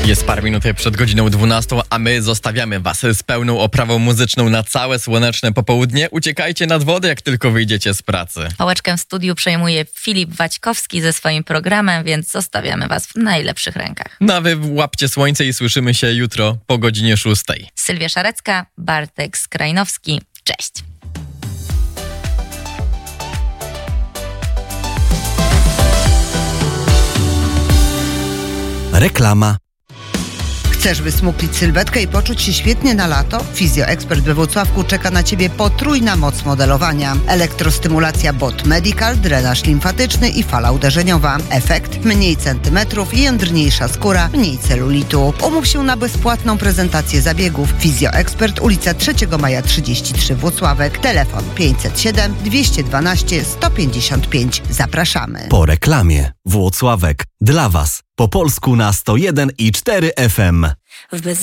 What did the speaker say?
Jest parę minut przed godziną 12, a my zostawiamy Was z pełną oprawą muzyczną na całe słoneczne popołudnie. Uciekajcie nad wodę, jak tylko wyjdziecie z pracy. Pałeczkę w studiu przejmuje Filip Waćkowski ze swoim programem, więc zostawiamy Was w najlepszych rękach. No a wy łapcie słońce i słyszymy się jutro po godzinie 6. Sylwia Szarecka, Bartek Skrajnowski. Cześć! Reklama. Chcesz wysmuklić sylwetkę i poczuć się świetnie na lato? Fizjoekspert we Włocławku czeka na Ciebie potrójna moc modelowania. Elektrostymulacja BOT Medical, drenaż limfatyczny i fala uderzeniowa. Efekt: mniej centymetrów, jędrniejsza skóra, mniej celulitu. Umów się na bezpłatną prezentację zabiegów. Fizjoekspert, ulica 3 Maja 33 Włocławek. Telefon 507 212 155. Zapraszamy. Po reklamie. Włocławek. Dla Was. Po polsku na 101,4 FM.